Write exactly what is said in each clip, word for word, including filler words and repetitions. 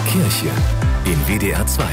Kirche in W D R zwei.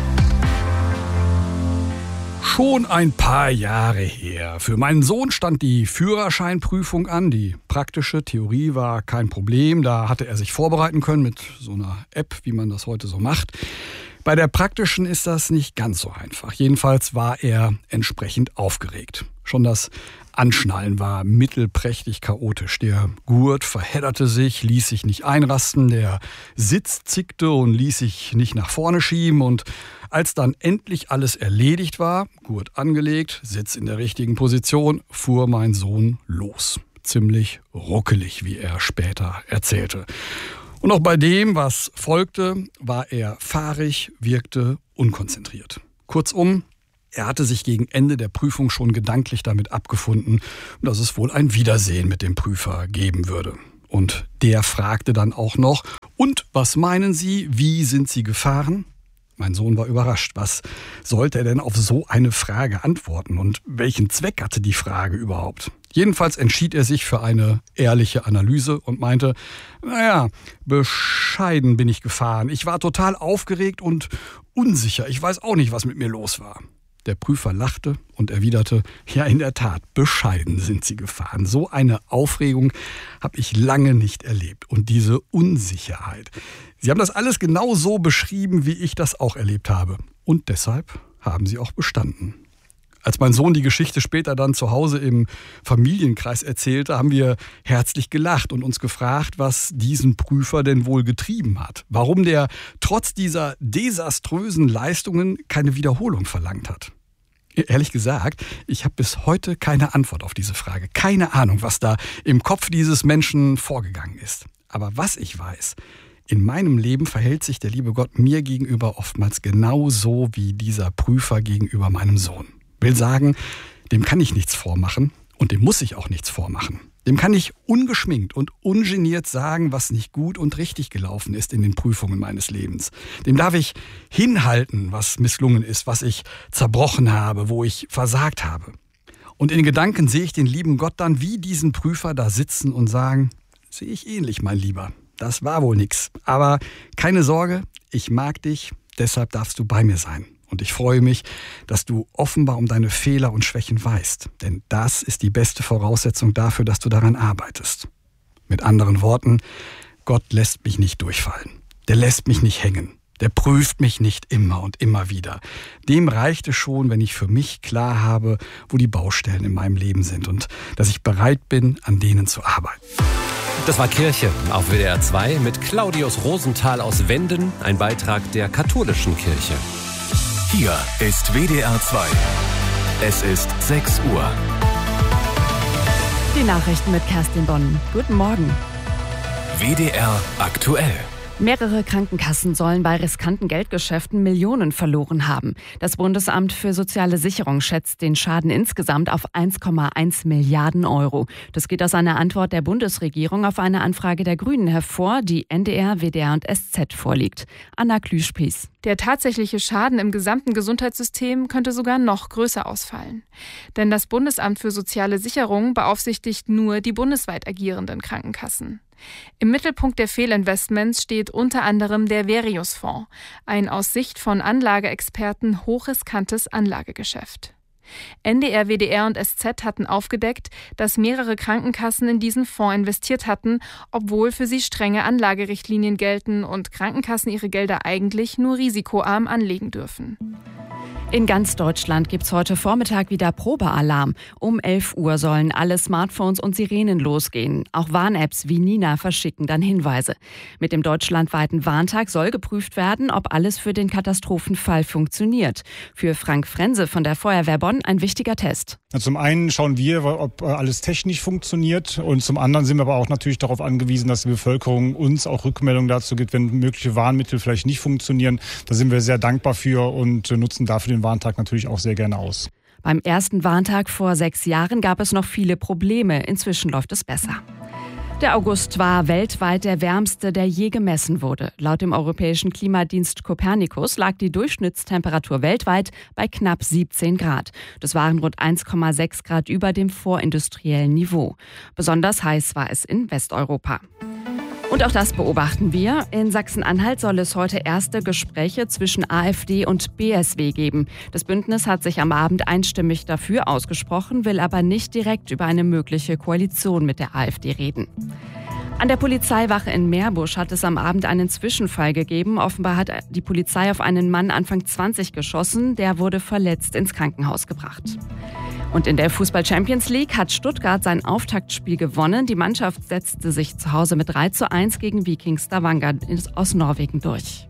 Schon ein paar Jahre her. Für meinen Sohn stand die Führerscheinprüfung an. Die praktische Theorie war kein Problem. Da hatte er sich vorbereiten können mit so einer App, wie man das heute so macht. Bei der praktischen ist das nicht ganz so einfach. Jedenfalls war er entsprechend aufgeregt. Schon das Anschnallen war mittelprächtig chaotisch. Der Gurt verhedderte sich, ließ sich nicht einrasten. Der Sitz zickte und ließ sich nicht nach vorne schieben. Und als dann endlich alles erledigt war, Gurt angelegt, Sitz in der richtigen Position, fuhr mein Sohn los. Ziemlich ruckelig, wie er später erzählte. Und auch bei dem, was folgte, war er fahrig, wirkte unkonzentriert. Kurzum, er hatte sich gegen Ende der Prüfung schon gedanklich damit abgefunden, dass es wohl ein Wiedersehen mit dem Prüfer geben würde. Und der fragte dann auch noch: Und was meinen Sie, wie sind Sie gefahren? Mein Sohn war überrascht. Was sollte er denn auf so eine Frage antworten? Und welchen Zweck hatte die Frage überhaupt? Jedenfalls entschied er sich für eine ehrliche Analyse und meinte: Naja, bescheiden bin ich gefahren. Ich war total aufgeregt und unsicher. Ich weiß auch nicht, was mit mir los war. Der Prüfer lachte und erwiderte: Ja, in der Tat, bescheiden sind Sie gefahren. So eine Aufregung habe ich lange nicht erlebt. Und diese Unsicherheit. Sie haben das alles genau so beschrieben, wie ich das auch erlebt habe. Und deshalb haben Sie auch bestanden. Als mein Sohn die Geschichte später dann zu Hause im Familienkreis erzählte, haben wir herzlich gelacht und uns gefragt, was diesen Prüfer denn wohl getrieben hat. Warum der trotz dieser desaströsen Leistungen keine Wiederholung verlangt hat. Ehrlich gesagt, ich habe bis heute keine Antwort auf diese Frage. Keine Ahnung, was da im Kopf dieses Menschen vorgegangen ist. Aber was ich weiß: In meinem Leben verhält sich der liebe Gott mir gegenüber oftmals genauso wie dieser Prüfer gegenüber meinem Sohn. Will sagen, dem kann ich nichts vormachen und dem muss ich auch nichts vormachen. Dem kann ich ungeschminkt und ungeniert sagen, was nicht gut und richtig gelaufen ist in den Prüfungen meines Lebens. Dem darf ich hinhalten, was misslungen ist, was ich zerbrochen habe, wo ich versagt habe. Und in Gedanken sehe ich den lieben Gott dann wie diesen Prüfer da sitzen und sagen: Sehe ich ähnlich, mein Lieber. Das war wohl nix. Aber keine Sorge, ich mag dich, deshalb darfst du bei mir sein. Und ich freue mich, dass du offenbar um deine Fehler und Schwächen weißt. Denn das ist die beste Voraussetzung dafür, dass du daran arbeitest. Mit anderen Worten, Gott lässt mich nicht durchfallen. Der lässt mich nicht hängen. Der prüft mich nicht immer und immer wieder. Dem reicht es schon, wenn ich für mich klar habe, wo die Baustellen in meinem Leben sind und dass ich bereit bin, an denen zu arbeiten. Das war Kirche auf W D R zwei mit Claudius Rosenthal aus Wenden, ein Beitrag der katholischen Kirche. Hier ist W D R zwei. Es ist sechs Uhr. Die Nachrichten mit Kerstin Bonn. Guten Morgen. W D R aktuell. Mehrere Krankenkassen sollen bei riskanten Geldgeschäften Millionen verloren haben. Das Bundesamt für soziale Sicherung schätzt den Schaden insgesamt auf eins Komma eins Milliarden Euro. Das geht aus einer Antwort der Bundesregierung auf eine Anfrage der Grünen hervor, die N D R, W D R und S Z vorliegt. Anna Klüsch-Pies. Der tatsächliche Schaden im gesamten Gesundheitssystem könnte sogar noch größer ausfallen. Denn das Bundesamt für soziale Sicherung beaufsichtigt nur die bundesweit agierenden Krankenkassen. Im Mittelpunkt der Fehlinvestments steht unter anderem der Verius-Fonds, ein aus Sicht von Anlageexperten hochriskantes Anlagegeschäft. N D R, W D R und S Z hatten aufgedeckt, dass mehrere Krankenkassen in diesen Fonds investiert hatten, obwohl für sie strenge Anlagerichtlinien gelten und Krankenkassen ihre Gelder eigentlich nur risikoarm anlegen dürfen. In ganz Deutschland gibt's heute Vormittag wieder Probealarm. Um elf Uhr sollen alle Smartphones und Sirenen losgehen. Auch Warn-Apps wie Nina verschicken dann Hinweise. Mit dem deutschlandweiten Warntag soll geprüft werden, ob alles für den Katastrophenfall funktioniert. Für Frank Frense von der Feuerwehr Bonn ein wichtiger Test. Zum einen schauen wir, ob alles technisch funktioniert, und zum anderen sind wir aber auch natürlich darauf angewiesen, dass die Bevölkerung uns auch Rückmeldungen dazu gibt, wenn mögliche Warnmittel vielleicht nicht funktionieren. Da sind wir sehr dankbar für und nutzen dafür den Warntag natürlich auch sehr gerne aus. Beim ersten Warntag vor sechs Jahren gab es noch viele Probleme. Inzwischen läuft es besser. Der August war weltweit der wärmste, der je gemessen wurde. Laut dem europäischen Klimadienst Copernicus lag die Durchschnittstemperatur weltweit bei knapp siebzehn Grad. Das waren rund eins Komma sechs Grad über dem vorindustriellen Niveau. Besonders heiß war es in Westeuropa. Und auch das beobachten wir. In Sachsen-Anhalt soll es heute erste Gespräche zwischen AfD und B S W geben. Das Bündnis hat sich am Abend einstimmig dafür ausgesprochen, will aber nicht direkt über eine mögliche Koalition mit der AfD reden. An der Polizeiwache in Meerbusch hat es am Abend einen Zwischenfall gegeben. Offenbar hat die Polizei auf einen Mann Anfang zwanzig geschossen. Der wurde verletzt ins Krankenhaus gebracht. Und in der Fußball-Champions League hat Stuttgart sein Auftaktspiel gewonnen. Die Mannschaft setzte sich zu Hause mit drei zu eins gegen Viking Stavanger aus Norwegen durch.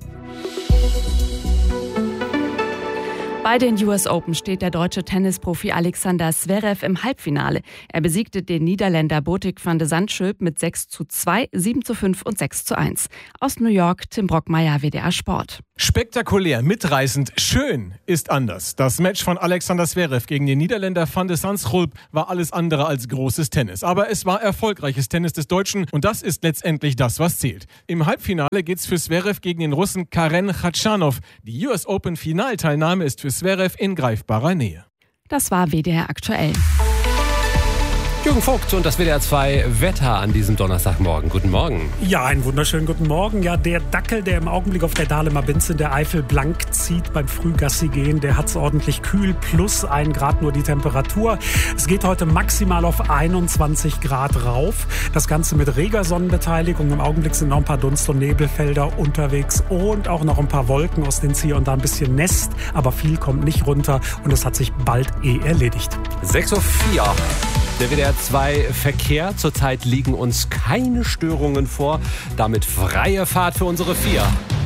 Bei den U S Open steht der deutsche Tennisprofi Alexander Zverev im Halbfinale. Er besiegte den Niederländer Botic van de Zandschulp mit sechs zu zwei, sieben zu fünf und sechs zu eins. Aus New York, Tim Brockmeier, W D R Sport. Spektakulär, mitreißend, schön ist anders. Das Match von Alexander Zverev gegen den Niederländer van de Zandschulp war alles andere als großes Tennis. Aber es war erfolgreiches Tennis des Deutschen und das ist letztendlich das, was zählt. Im Halbfinale geht's für Zverev gegen den Russen Karen Khachanov. Die U S Open Finalteilnahme ist für Zverev in greifbarer Nähe. Das war W D R aktuell. Jürgen Vogt und das W D R zwei Wetter an diesem Donnerstagmorgen. Guten Morgen. Ja, einen wunderschönen guten Morgen. Ja, der Dackel, der im Augenblick auf der Dahlemer Binz in der Eifel blank zieht beim Frühgassi gehen, der hat es ordentlich kühl, plus ein Grad nur die Temperatur. Es geht heute maximal auf einundzwanzig Grad rauf. Das Ganze mit reger Sonnenbeteiligung. Im Augenblick sind noch ein paar Dunst- und Nebelfelder unterwegs und auch noch ein paar Wolken, aus denen hier und da ein bisschen Nest. Aber viel kommt nicht runter und es hat sich bald eh erledigt. sechs Uhr vier. Der W D R zwei Verkehr. Zurzeit liegen uns keine Störungen vor. Damit freie Fahrt für unsere vier.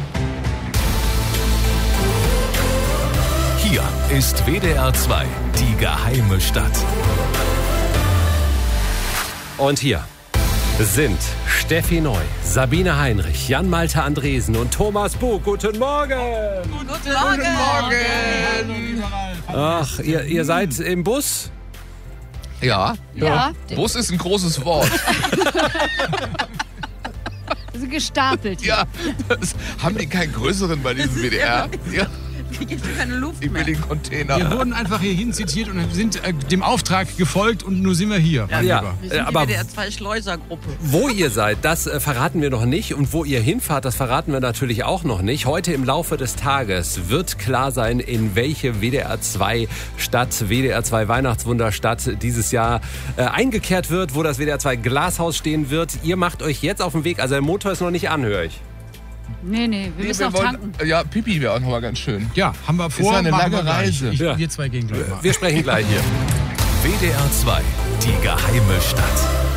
Hier ist W D R zwei, die geheime Stadt. Und hier sind Steffi Neu, Sabine Heinrich, Jan-Malte Andresen und Thomas Bug. Guten Morgen! Guten Morgen! Guten Morgen! Ach, ihr, ihr seid im Bus? Ja, Ja. Bus ist ein großes Wort. Also gestapelt. Ja, das, haben die keinen größeren bei diesem W D R? Ja, Hier gibt es keine Luft die mehr. billigen Container. Wir wurden einfach hierhin zitiert und sind äh, dem Auftrag gefolgt und nun sind wir hier. Ja, Wir sind äh, aber die W D R zwei Schleusergruppe. wo ihr seid, das äh, verraten wir noch nicht. Und wo ihr hinfahrt, das verraten wir natürlich auch noch nicht. Heute im Laufe des Tages wird klar sein, in welche W D R zwei Stadt, W D R zwei Weihnachtswunderstadt dieses Jahr äh, eingekehrt wird, wo das W D R zwei Glashaus stehen wird. Ihr macht euch jetzt auf den Weg, also der Motor ist noch nicht an, höre ich. Nee, nee, wir Nee, müssen wir noch wollen, tanken. ja, Pipi wäre auch noch mal ganz schön. Ja, haben wir vor. Ist eine machen wir lange gleich. Reise. Ich, Ja. Wir zwei gehen gleich mal. Wir sprechen gleich hier. W D R zwei, die geheime Stadt.